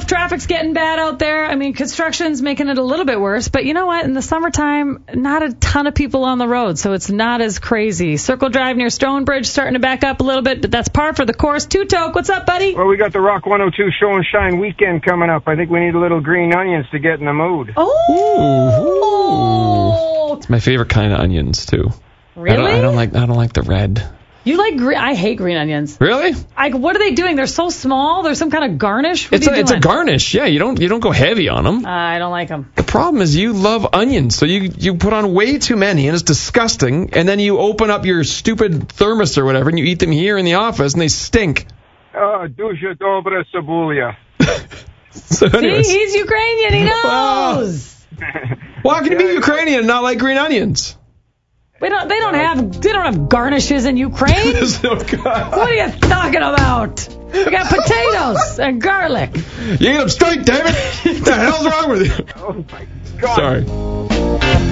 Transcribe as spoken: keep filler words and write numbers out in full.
traffic's getting bad out there. I mean, construction's making it a little bit worse. But you know what? In the summertime, not a ton of people on the road, so it's not as crazy. Circle Drive near Stonebridge starting to back up a little bit, but that's par for the course. Two-Toke, what's up, buddy? Well, we got the Rock one oh two Show and Shine weekend coming up. I think we need a little green onions to get in the mood. Oh! It's my favorite kind of onions, too. Really? I don't, I don't like I don't like the red. You like green? I hate green onions. Really? Like, what are they doing? They're so small. They're some kind of garnish. What It's are a you it's a doing? garnish. Yeah, you don't you don't go heavy on them. Uh, I don't like them. The problem is you love onions, so you you put on way too many, and it's disgusting. And then you open up your stupid thermos or whatever, and you eat them here in the office, and they stink. Oh, дуже добре цибуля. So anyways. See, he's Ukrainian. He knows. Well, how can you be Ukrainian and not like green onions? We don't. They don't have. They don't have garnishes in Ukraine. Oh, God. What are you talking about? We got potatoes and garlic. You eat them straight, David. What the hell's wrong with you? Oh, my God. Sorry.